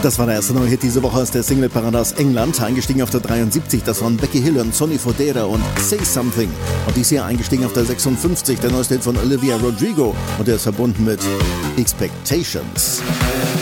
Das war der erste neue Hit diese Woche aus der Singleparade aus England. Eingestiegen auf der 73, das waren Becky Hill und Sonny Fodera und Say Something. Und dies hier eingestiegen auf der 56, der neueste Hit von Olivia Rodrigo. Und der ist verbunden mit Expectations.